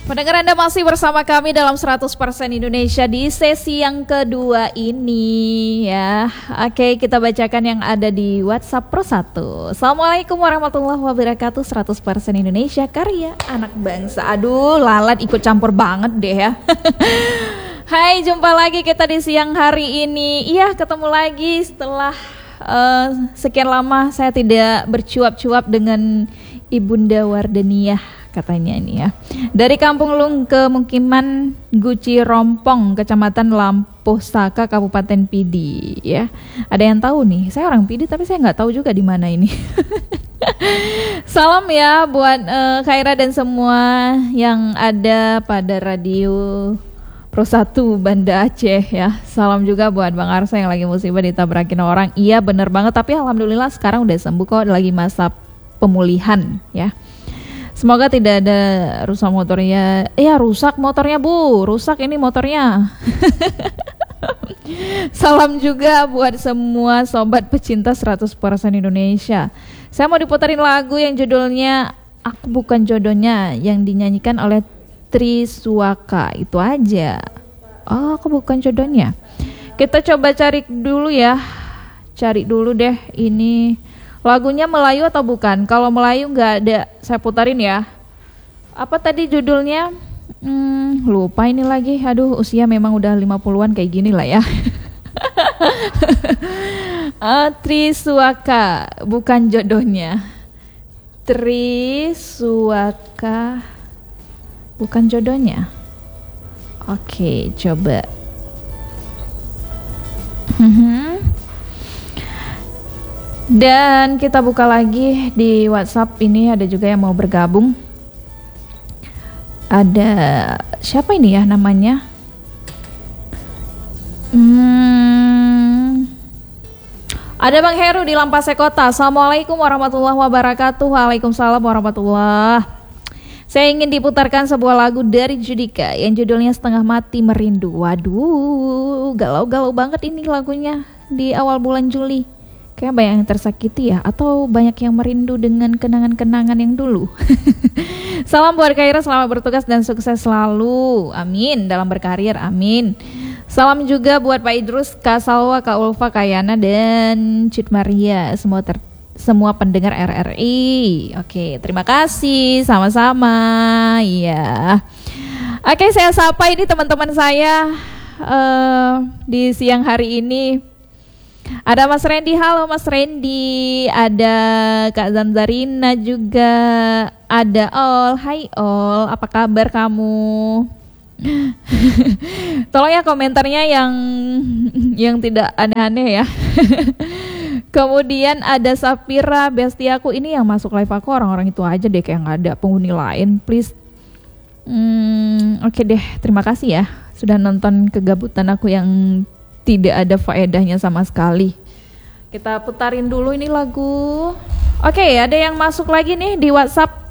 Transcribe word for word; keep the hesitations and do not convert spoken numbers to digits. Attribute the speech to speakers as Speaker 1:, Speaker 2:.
Speaker 1: Pendengar, Anda masih bersama kami dalam seratus persen Indonesia di sesi yang kedua ini ya. Oke, kita bacakan yang ada di WhatsApp Pro satu. Assalamualaikum warahmatullahi wabarakatuh. Seratus persen Indonesia, karya anak bangsa. Aduh, lalat ikut campur banget deh ya. Hai, jumpa lagi kita di siang hari ini. Iya, ketemu lagi setelah uh, sekian lama saya tidak bercuap-cuap dengan Ibunda Wardaniah katanya ini ya. Dari Kampung Lung ke Mukiman Guci Rompong, Kecamatan Lampuh Saka, Kabupaten Pidi ya. Ada yang tahu nih? Saya orang Pidi tapi saya nggak tahu juga di mana ini. Salam ya buat uh, Khaira dan semua yang ada pada radio Pro satu Banda Aceh ya. Salam juga buat Bang Arsa yang lagi musibah ditabrakin orang. Iya bener banget, tapi alhamdulillah sekarang udah sembuh kok, lagi masa pemulihan ya. Semoga tidak ada rusak motornya. Iya, rusak motornya Bu, rusak ini motornya. Salam juga buat semua sobat pecinta seratus persen Indonesia. Saya mau diputarin lagu yang judulnya Aku Bukan Jodohnya, yang dinyanyikan oleh Triswaka. Itu aja. Oh, aku bukan jodohnya. Kita coba cari dulu ya. Cari dulu deh ini lagunya Melayu atau bukan. Kalau Melayu nggak ada, saya putarin ya. Apa tadi judulnya? Hmm, lupa ini lagi. Aduh, usia memang udah lima puluhan kayak gini lah ya. uh, Triswaka, bukan jodohnya. Triswaka, bukan jodohnya. Oke, coba. Dan kita buka lagi di WhatsApp, ini ada juga yang mau bergabung. Ada siapa ini ya namanya? Hmm, ada Bang Heru di Lampase Kota. Assalamualaikum warahmatullahi wabarakatuh. Waalaikumsalam warahmatullahi. Saya ingin diputarkan sebuah lagu dari Judika yang judulnya Setengah Mati Merindu. Waduh, galau-galau banget ini lagunya di awal bulan Juli. Kayak banyak yang tersakiti ya, atau banyak yang merindu dengan kenangan-kenangan yang dulu. Salam buat Khaira, selamat bertugas dan sukses selalu. Amin, dalam berkarir, amin. Salam juga buat Pak Idrus, Kak Salwa, Kak Ulfa, Kak Yana, dan Cid Maria, semua ter semua pendengar R R I. Oke, terima kasih, sama-sama. Iya. Oke, saya sapa ini teman-teman saya uh, di siang hari ini. Ada Mas Randy, halo Mas Randy. Ada Kak Zanzarina juga. Ada Ol, hai Ol, apa kabar kamu? Tolong ya komentarnya yang yang tidak aneh-aneh ya. Kemudian ada Safira, bestie aku. Ini yang masuk live aku orang-orang itu aja deh, kayak nggak ada penghuni lain, please. Hmm, Oke okay deh, terima kasih ya sudah nonton kegabutan aku yang tidak ada faedahnya sama sekali. Kita putarin dulu ini lagu. Oke, okay, ada yang masuk lagi nih di WhatsApp.